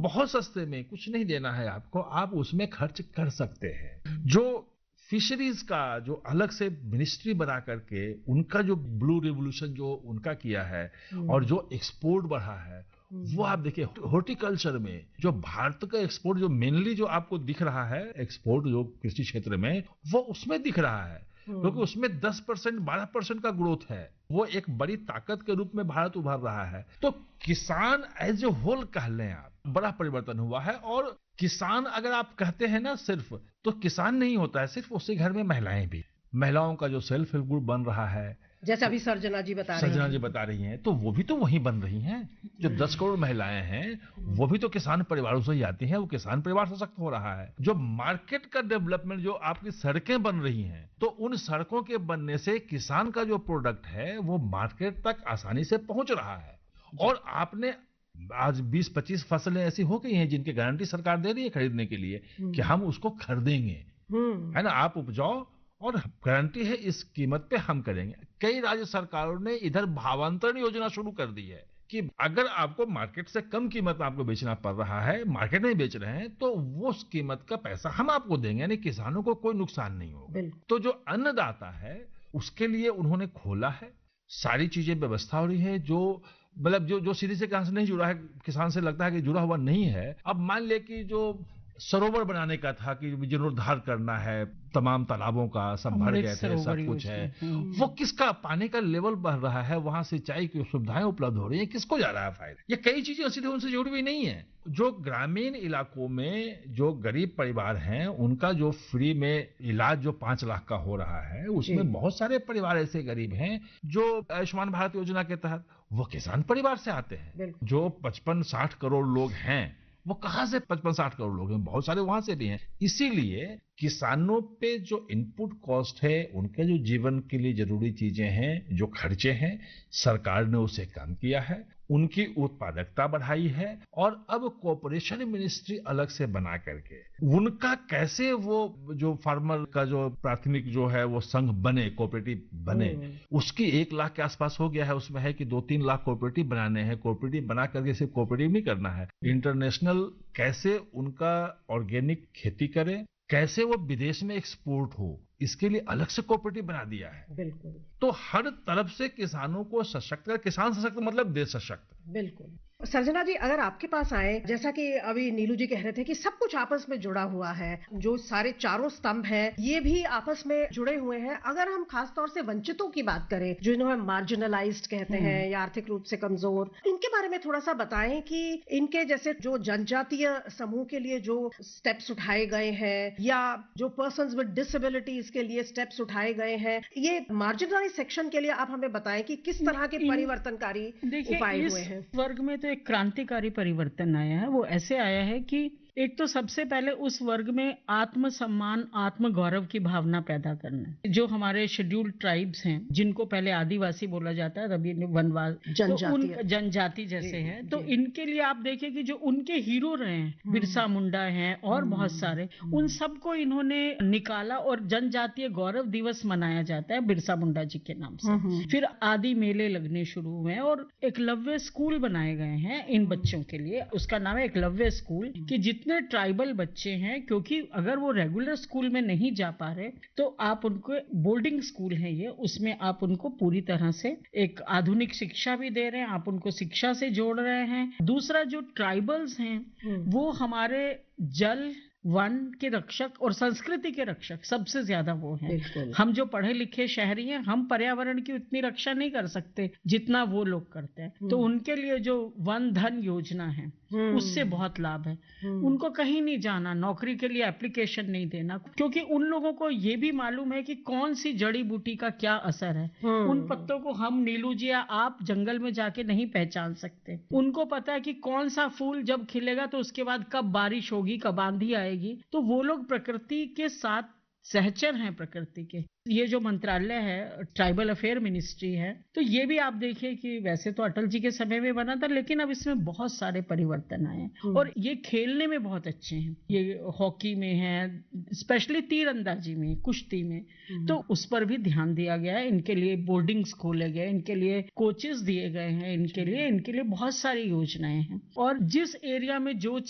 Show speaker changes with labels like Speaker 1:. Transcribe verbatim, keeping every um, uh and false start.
Speaker 1: बहुत सस्ते में, कुछ नहीं देना है आपको, आप उसमें खर्च कर सकते हैं। जो फिशरीज का जो अलग से मिनिस्ट्री बना करके उनका जो ब्लू रिवोल्यूशन जो उनका किया है और जो एक्सपोर्ट बढ़ा है, वो आप देखिए हॉर्टिकल्चर में जो भारत का एक्सपोर्ट जो मेनली जो आपको दिख रहा है एक्सपोर्ट जो कृषि क्षेत्र में, वो उसमें दिख रहा है क्योंकि उसमें दस परसेंट बारह परसेंट का ग्रोथ है। वो एक बड़ी ताकत के रूप में भारत उभर रहा है। तो किसान एज ए होल कह लें आप, बड़ा परिवर्तन हुआ है। और किसान अगर आप कहते हैं ना सिर्फ, तो किसान नहीं होता है सिर्फ, उसके घर में महिलाएं भी, महिलाओं का जो सेल्फ हेल्प ग्रुप बन रहा है,
Speaker 2: जैसे अभी सर्जना जी बता रही हैं
Speaker 1: सर्जना जी बता रही हैं, तो वो भी तो वहीं बन रही हैं। जो दस करोड़ महिलाएं हैं वो भी तो किसान परिवारों से ही आती हैं, वो किसान परिवार सशक्त हो रहा है। जो मार्केट का डेवलपमेंट, जो आपकी सड़कें बन रही हैं, तो उन सड़कों के बनने से किसान का जो प्रोडक्ट है वो मार्केट तक आसानी से पहुंच रहा है। और आपने आज बीस पच्चीस फसलें ऐसी हो गई हैं जिनकी गारंटी सरकार दे रही है खरीदने के लिए कि हम उसको खरीदेंगे, है ना, आप उपजाओ और गारंटी है इस कीमत पे हम करेंगे। कई राज्य सरकारों ने इधर भावांतरण योजना शुरू कर दी है कि अगर आपको मार्केट से कम कीमत में आपको बेचना पड़ रहा है, मार्केट में बेच रहे हैं, तो वो उस कीमत का पैसा हम आपको देंगे, यानी किसानों को कोई नुकसान नहीं होगा। तो जो अन्नदाता है उसके लिए उन्होंने खोला है, सारी चीजें व्यवस्था हो रही है। जो मतलब जो जो सीधे से किसान से नहीं जुड़ा है, किसान से लगता है कि जुड़ा हुआ नहीं है। अब मान ले कि जो सरोवर बनाने का था कि जीर्णोद्धार करना है, तमाम तालाबों का सब भर गए थे, सब कुछ है, वो किसका पानी का लेवल बढ़ रहा है, वहां सिंचाई की सुविधाएं उपलब्ध हो रही है, किसको जा रहा है फायदा? ये कई चीजें सीधे उनसे जुड़ी हुई नहीं है। जो ग्रामीण इलाकों में जो गरीब परिवार हैं उनका जो फ्री में इलाज जो पांच लाख का हो रहा है, उसमें बहुत सारे परिवार ऐसे गरीब हैं जो आयुष्मान भारत योजना के तहत वो किसान परिवार से आते हैं। जो पचपन साठ करोड़ लोग हैं, वो कहां से पचपन साठ करोड़ लोग हैं, बहुत सारे वहां से भी हैं। इसीलिए किसानों पे जो इनपुट कॉस्ट है, उनके जो जीवन के लिए जरूरी चीजें हैं, जो खर्चे हैं, सरकार ने उसे कम किया है, उनकी उत्पादकता बढ़ाई है। और अब कोऑपरेशन मिनिस्ट्री अलग से बना करके उनका कैसे वो जो फार्मर का जो प्राथमिक जो है वो संघ बने, कोऑपरेटिव बने, उसकी एक लाख के आसपास हो गया है। उसमें है कि दो तीन लाख कोऑपरेटिव बनाने हैं। कोऑपरेटिव बना करके सिर्फ कोऑपरेटिव नहीं करना है, इंटरनेशनल कैसे उनका ऑर्गेनिक खेती करे, कैसे वो विदेश में एक्सपोर्ट हो, इसके लिए अलग से कोऑपरेटिव बना दिया है।
Speaker 2: बिल्कुल।
Speaker 1: तो हर तरफ से किसानों को सशक्त कर, किसान सशक्त मतलब देश सशक्त।
Speaker 2: बिल्कुल। सर्जना जी, अगर आपके पास आए, जैसा कि अभी नीलू जी कह रहे थे कि सब कुछ आपस में जुड़ा हुआ है, जो सारे चारों स्तंभ हैं ये भी आपस में जुड़े हुए हैं। अगर हम खास तौर से वंचितों की बात करें, जो इन्हें मार्जिनलाइज्ड कहते हैं या आर्थिक रूप से कमजोर, इनके बारे में थोड़ा सा बताएं कि इनके जैसे जो जनजातीय समूह के लिए जो स्टेप्स उठाए गए हैं या जो पर्सन्स विद डिसेबिलिटीज के लिए स्टेप्स उठाए गए हैं, ये मार्जिनलाइज्ड सेक्शन के लिए आप हमें बताएं कि किस तरह के परिवर्तनकारी उपाय हुए हैं।
Speaker 3: वर्ग में तो एक क्रांतिकारी परिवर्तन आया है। वो ऐसे आया है कि एक तो सबसे पहले उस वर्ग में आत्म सम्मान, आत्म गौरव की भावना पैदा करना। जो हमारे शेड्यूल्ड ट्राइब्स हैं, जिनको पहले आदिवासी बोला जाता है, अभी वनवास जनजाति तो जनजाति जैसे हैं, तो इनके लिए आप देखिए कि जो उनके हीरो रहे हैं, बिरसा मुंडा हैं और बहुत सारे, उन सबको इन्होंने निकाला और जनजातीय गौरव दिवस मनाया जाता है बिरसा मुंडा जी के नाम से। फिर आदि मेले लगने शुरू हुए और एकलव्य स्कूल बनाए गए हैं इन बच्चों के लिए। उसका नाम है एकलव्य स्कूल, कि जितने ट्राइबल बच्चे हैं, क्योंकि अगर वो रेगुलर स्कूल में नहीं जा पा रहे तो आप उनको, बोर्डिंग स्कूल है ये, उसमें आप उनको पूरी तरह से एक आधुनिक शिक्षा भी दे रहे हैं, आप उनको शिक्षा से जोड़ रहे हैं। दूसरा, जो ट्राइबल्स हैं वो हमारे जल, वन के रक्षक और संस्कृति के रक्षक सबसे ज्यादा वो हैं। हम जो पढ़े लिखे शहरी हैं, हम पर्यावरण की उतनी रक्षा नहीं कर सकते जितना वो लोग करते हैं। तो उनके लिए जो वन धन योजना है उससे बहुत लाभ है। उनको कहीं नहीं जाना, नौकरी के लिए एप्लीकेशन नहीं देना, क्योंकि उन लोगों को ये भी मालूम है कि कौन सी जड़ी बूटी का क्या असर है। उन पत्तों को हम, नीलू जी या आप, जंगल में जाके नहीं पहचान सकते। उनको पता है कि कौन सा फूल जब खिलेगा तो उसके बाद कब बारिश होगी, कब आंधी आएगी। तो वो लोग प्रकृति के साथ सहचर हैं, प्रकृति के। ये जो मंत्रालय है, ट्राइबल अफेयर मिनिस्ट्री है, तो ये भी आप देखिए कि वैसे तो अटल जी के समय में बना था, लेकिन अब इसमें बहुत सारे परिवर्तन आए हैं। और ये खेलने में बहुत अच्छे हैं, ये हॉकी में है, स्पेशली तीरंदाजी में, कुश्ती में, तो उस पर भी ध्यान दिया गया है। इनके लिए बोर्डिंग्स खोले गए, इनके लिए कोचेस दिए गए हैं, इनके लिए इनके लिए बहुत सारी योजनाएं हैं। और जिस एरिया में जो